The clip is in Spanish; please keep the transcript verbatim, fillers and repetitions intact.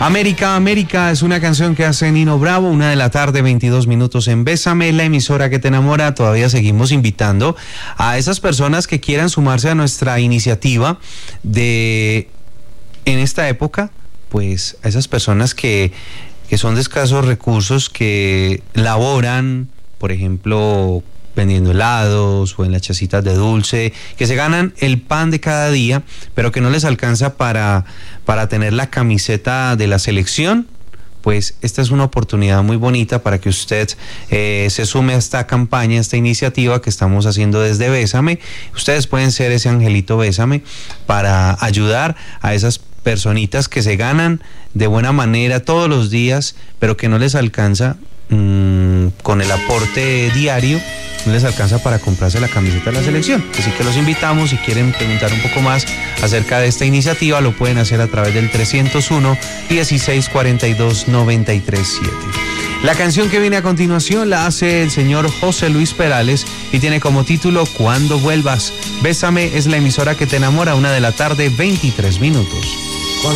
América, América es una canción que hace Nino Bravo, una de la tarde, veintidós minutos en Bésame, la emisora que te enamora. Todavía seguimos invitando a esas personas que quieran sumarse a nuestra iniciativa de, en esta época, pues a esas personas que, que son de escasos recursos, que laboran, por ejemplo, vendiendo helados o en las chacitas de dulce, que se ganan el pan de cada día, pero que no les alcanza para, para tener la camiseta de la selección. Pues esta es una oportunidad muy bonita para que usted eh, se sume a esta campaña, a esta iniciativa que estamos haciendo desde Bésame. Ustedes pueden ser ese angelito Bésame para ayudar a esas personitas que se ganan de buena manera todos los días, pero que no les alcanza mmm, con el aporte diario, no les alcanza para comprarse la camiseta de la selección. Así que los invitamos, si quieren preguntar un poco más acerca de esta iniciativa, lo pueden hacer a través del trescientos uno, dieciséis cuarenta y dos, noventa y tres siete. La canción que viene a continuación la hace el señor José Luis Perales y tiene como título Cuando vuelvas. Bésame es la emisora que te enamora, una de la tarde, veintitrés minutos.